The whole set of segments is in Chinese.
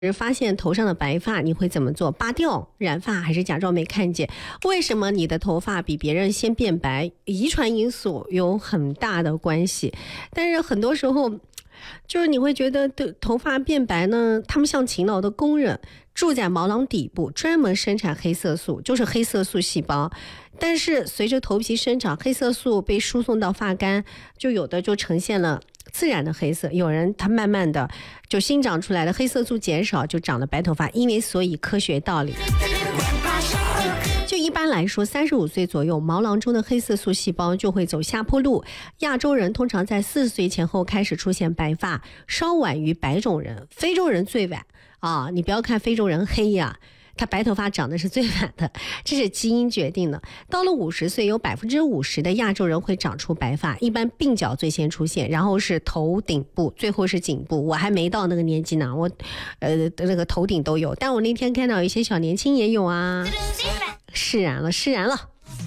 发现头上的白发，你会怎么做？拔掉、染发还是假装没看见？为什么你的头发比别人先变白？遗传因素有很大的关系，但是很多时候就是你会觉得头发变白呢，他们像勤劳的工人，住在毛囊底部，专门生产黑色素，就是黑色素细胞。但是随着头皮生长，黑色素被输送到发干，就有的就呈现了自然的黑色，有人他慢慢的就新长出来的黑色素减少，就长了白头发。因为所以科学道理，就一般来说35岁左右，毛囊中的黑色素细胞就会走下坡路。亚洲人通常在40岁前后开始出现白发，稍晚于白种人，非洲人最晚啊！你不要看非洲人黑呀，他白头发长得是最晚的，这是基因决定的。到了50岁，有50%的亚洲人会长出白发，一般鬓角最先出现，然后是头顶部，最后是颈部。我还没到那个年纪呢，我那个头顶都有，但我那天看到一些小年轻也有啊，释然了，释然了。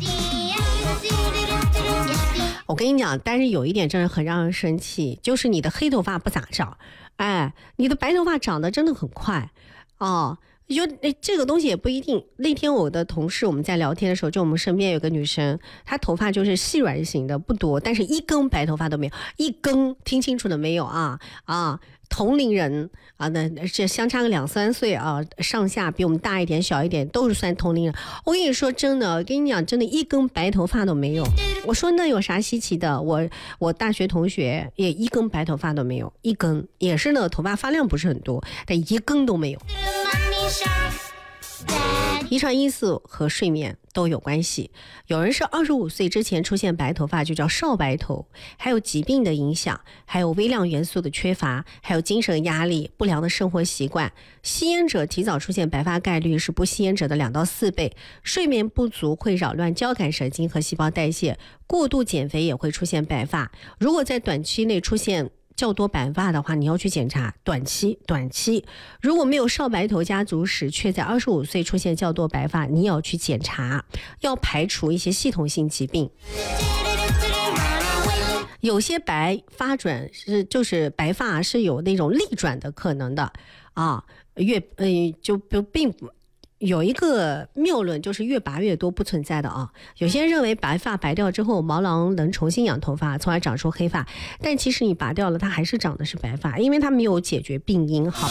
我跟你讲，但是有一点真的很让人生气，就是你的黑头发不咋长，你的白头发长得真的很快哦。就这个东西也不一定。那天我的同事我们在聊天的时候，就我们身边有个女生，她头发就是细软型的，不多，但是一根白头发都没有，一根，听清楚了没有啊？同龄人啊，那这相差个2-3岁啊，上下比我们大一点小一点都是算同龄人。我跟你说真的，我跟你讲真的，一根白头发都没有。我说那有啥稀奇的？我大学同学也一根白头发都没有，一根也是呢，头发发量不是很多，但一根都没有。遗传因素和睡眠都有关系，有人是25岁之前出现白头发，就叫少白头，还有疾病的影响，还有微量元素的缺乏，还有精神压力、不良的生活习惯。吸烟者提早出现白发概率是不吸烟者的2到4倍。睡眠不足会扰乱交感神经和细胞代谢，过度减肥也会出现白发。如果在短期内出现较多白发的话，你要去检查。短期如果没有少白头家族史，却在25岁出现较多白发，你也要去检查，要排除一些系统性疾病。有些白发转就是白发是有那种逆转的可能的啊，就并不有一个谬论，就是越拔越多不存在的啊。有些人认为白发白掉之后，毛囊能重新养头发，从而长出黑发，但其实你拔掉了，它还是长的是白发，因为它没有解决病因。好，